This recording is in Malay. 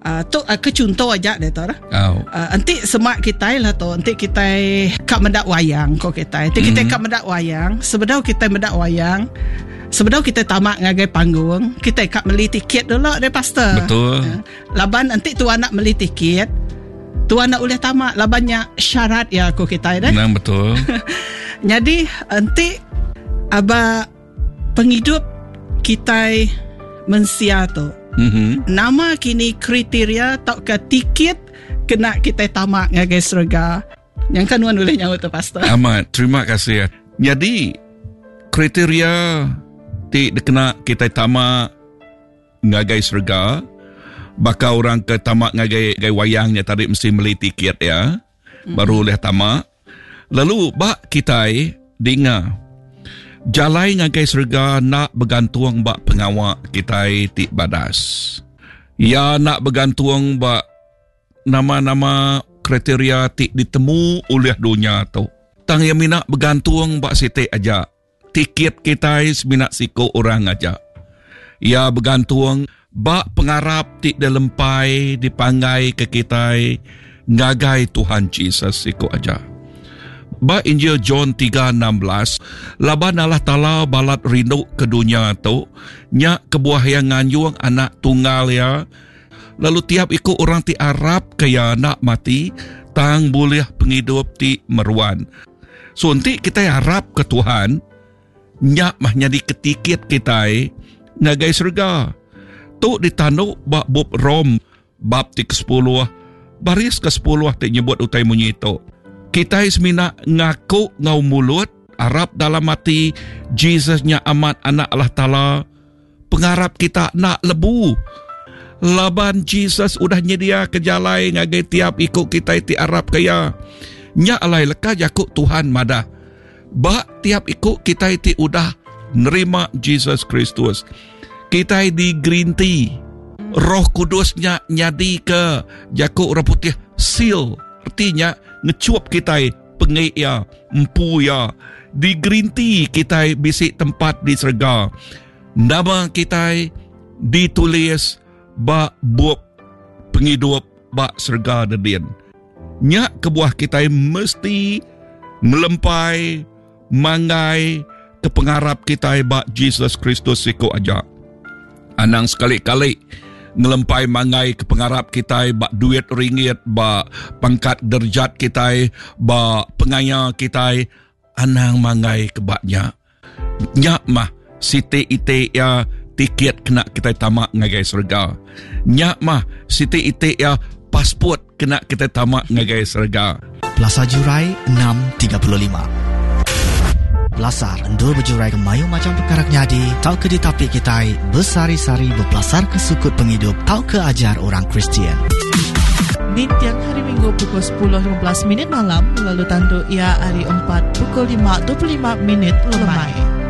tu kecunto aja deh tu. Nanti semak kita lah tu. Nanti kita kap mendak wayang ko kita. Nanti kita kap mendak wayang. Sebelum kita mendak wayang, sebelum kita tamak ngagai panggung, kita kap beli tiket dulu deh pastor. Betul. Laban nanti tuan nak beli tiket, tuan nak boleh tamak. Labannya syarat ya ko kita deh. Nang betul. Jadi nanti aba penghidup kita mensia tu. Nama kini kriteria tak ke tiket kena kita tamak ngagai surga. Yang kan Wan boleh nyawa tu pastor. Amat, terima kasih. Jadi kriteria ti kena kita tamak ngagai surga. Baka orang ke tamak ngagai wayangnya tadi mesti beli tiket ya. Baru boleh tamak. Lalu bak kita dengar jalai ngagai surga nak bergantung bak pengawak kita ti badas. Ya nak bergantung bak nama-nama kriteria ti ditemu oleh dunia tu. Tang yang mina bergantung bak siti aja. Tiket kita mina siko orang aja. Ya bergantung bak pengarap ti dalempai dipangai ke kita ngagai Tuhan Yesus siko aja. Ba Injil John 3:16, laban Allah Ta'ala balat rindu ke dunia tu, nyak kebuah yang nganyuang anak tunggal ya. Lalu tiap ikut orang ti Arab kaya nak mati, tang boleh penghidup ti meruan. So nanti kita harap ke Tuhan, nyak mah nyadi ketiket kita ngagai surga. Tu ditanduk bab Bob Rom, bab ti ke-10, baris ke-10 ti nyebut utai munyi itu. Kita semina ngaku ngau mulut, Arab dalam hati, Jesusnya amat anak Allah Ta'ala, pengharap kita nak lebu. Laban Jesus udah nyedia kejalai ngagai tiap ikut kita ti Arab kaya. Nya alai leka jakuk Tuhan madah. Bak tiap ikut kita ti udah nerima Jesus Kristus. Kita di green tea. Roh Kudusnya nyadi ke jakuk orang putih seal. Artinya ngecuap kita pengek ya, empu ya. Di green tea kita bisik tempat di surga. Nama kita ditulis bak buat penghidup bak surga dedin. Nyak kebuah kita mesti melempai mangai ke pengharap kita bak Jesus Kristus siko aja. Anang sekali-kali ngelempai mangai ke pengharap kita bak duit ringgit, bak pangkat derjat kita, bak pengaya kita, anang mangai ke baknya. Nyak mah siti ite ya tiket kena kita tamak ngagai surga. Nyak mah siti ite ya pasport kena kita tamak ngagai surga. Plaza Jurai 635. Belasar endur berjurai ke mayu macam perkara nyadi, tau ke ditapik kita bersari-sari berbelasar ke sukut penghidup, tau ke ajar orang Kristian. Di tiang hari Minggu pukul 10.15 malam, lalu tandu ia hari 4 pukul 5.25 lemai.